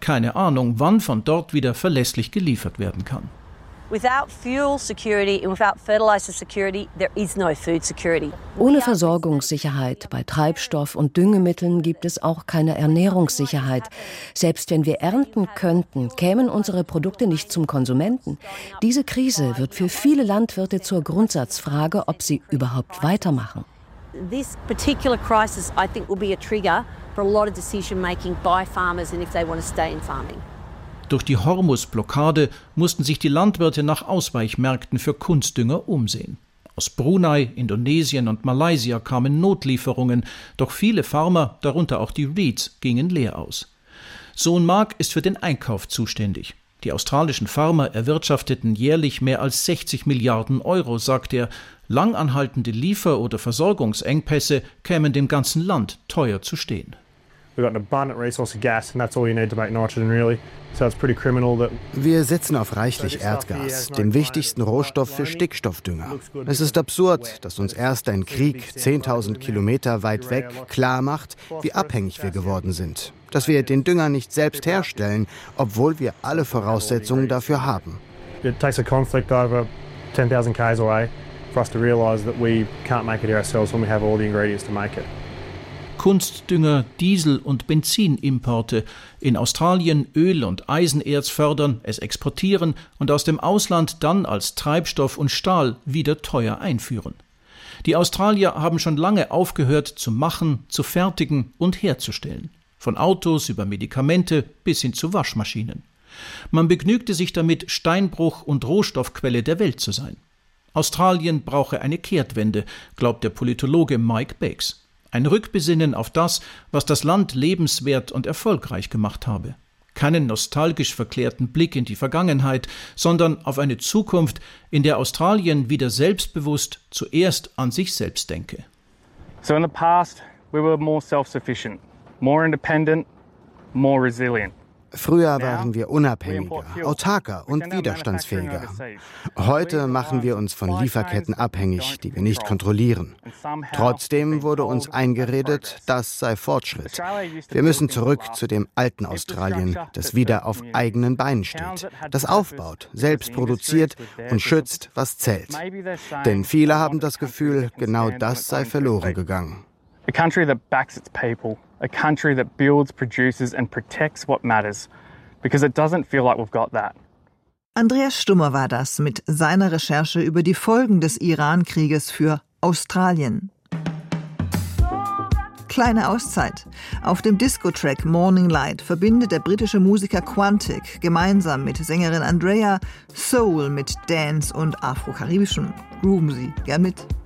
keine Ahnung, wann von dort wieder verlässlich geliefert werden kann. Ohne Versorgungssicherheit bei Treibstoff und Düngemitteln gibt es auch keine Ernährungssicherheit. Selbst wenn wir ernten könnten, kämen unsere Produkte nicht zum Konsumenten. Diese Krise wird für viele Landwirte zur Grundsatzfrage, ob sie überhaupt weitermachen. This particular crisis, I think, will be a trigger for a lot of decision making by farmers and if they want to stay in farming. Durch die Hormuz-Blockade mussten sich die Landwirte nach Ausweichmärkten für Kunstdünger umsehen. Aus Brunei, Indonesien und Malaysia kamen Notlieferungen, doch viele Farmer, darunter auch die Reeds, gingen leer aus. Sohn Mark ist für den Einkauf zuständig. Die australischen Farmer erwirtschafteten jährlich mehr als 60 Milliarden Euro, sagt er. Langanhaltende Liefer- oder Versorgungsengpässe kämen dem ganzen Land teuer zu stehen. Wir setzen auf reichlich Erdgas, dem wichtigsten Rohstoff für Stickstoffdünger. Es ist absurd, dass uns erst ein Krieg 10.000 Kilometer weit weg klar macht, wie abhängig wir geworden sind. Dass wir den Dünger nicht selbst herstellen, obwohl wir alle Voraussetzungen dafür haben. It takes a conflict over 10,000 k's away for us to realise that we can't make it ourselves when we have all the ingredients to make it. Kunstdünger, Diesel- und Benzinimporte, in Australien Öl- und Eisenerz fördern, es exportieren und aus dem Ausland dann als Treibstoff und Stahl wieder teuer einführen. Die Australier haben schon lange aufgehört zu machen, zu fertigen und herzustellen. Von Autos über Medikamente bis hin zu Waschmaschinen. Man begnügte sich damit, Steinbruch und Rohstoffquelle der Welt zu sein. Australien brauche eine Kehrtwende, glaubt der Politologe Mike Bakes. Ein Rückbesinnen auf was das Land lebenswert und erfolgreich gemacht habe. Keinen nostalgisch verklärten Blick in die Vergangenheit, sondern auf eine Zukunft, in der Australien wieder selbstbewusst zuerst an sich selbst denke. So in the past, we were more self-sufficient, more independent, more resilient. Früher waren wir unabhängiger, autarker und widerstandsfähiger. Heute machen wir uns von Lieferketten abhängig, die wir nicht kontrollieren. Trotzdem wurde uns eingeredet, das sei Fortschritt. Wir müssen zurück zu dem alten Australien, das wieder auf eigenen Beinen steht, das aufbaut, selbst produziert und schützt, was zählt. Denn viele haben das Gefühl, genau das sei verloren gegangen. A country that backs its people, a country that builds, produces and protects what matters, because it doesn't feel like we've got that. Andreas Stummer war das mit seiner Recherche über die Folgen des Iran-Krieges für Australien. Kleine Auszeit. Auf dem Disco-Track Morning Light verbindet der britische Musiker Quantic gemeinsam mit Sängerin Andrea Soul mit Dance und Afro-Karibischem. Grooven Sie gern mit.